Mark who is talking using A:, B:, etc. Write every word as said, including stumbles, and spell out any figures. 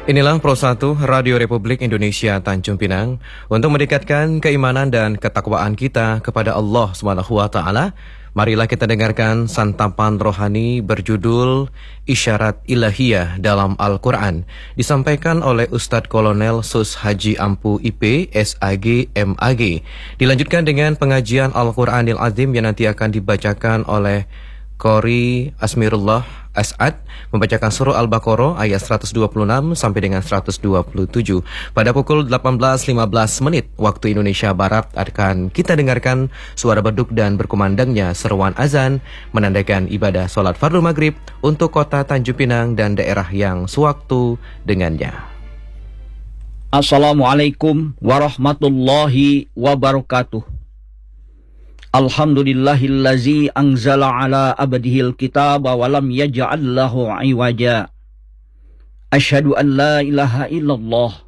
A: Inilah Pro satu Radio Republik Indonesia Tanjung Pinang untuk mendekatkan keimanan dan ketakwaan kita kepada Allah subhanahu wa taala. Marilah kita dengarkan santapan rohani berjudul Isyarat Ilahiyah dalam Al-Quran, disampaikan oleh Ustadz Kolonel Sus Haji Ampu I P S A G M A G. Dilanjutkan dengan pengajian Al-Quranil Azim yang nanti akan dibacakan oleh Qori Asmirullah As'ad, membacakan surah Al-Baqarah ayat seratus dua puluh enam sampai dengan seratus dua puluh tujuh. Pada pukul delapan belas lima belas menit waktu Indonesia Barat akan kita dengarkan suara beduk dan berkumandangnya seruan azan menandakan ibadah sholat fardhu maghrib untuk kota Tanjung Pinang dan daerah yang sewaktu dengannya.
B: Assalamualaikum warahmatullahi wabarakatuh. Alhamdulillahillazi anzala ala abdihil kitaba wa lam yaj'al lahu iwaja. Asyhadu an la ilaha illallah